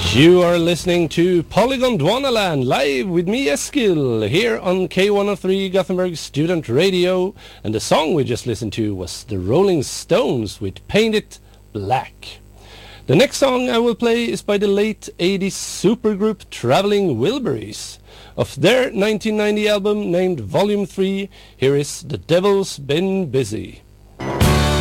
You are listening to Polygon Dwanaland live with me, Eskil, here on K103 Gothenburg Student Radio. And the song we just listened to was the Rolling Stones with Paint It Black. The next song I will play is by the late 80s supergroup Traveling Wilburys. Of their 1990 album named Volume 3, here is The Devil's Been Busy.